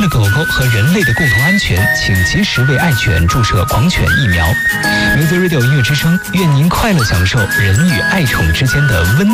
了狗狗和人类的共同安全，请及时为爱犬注射狂犬疫苗。Music Radio 音乐之声，愿您快乐享受人与爱宠之间的温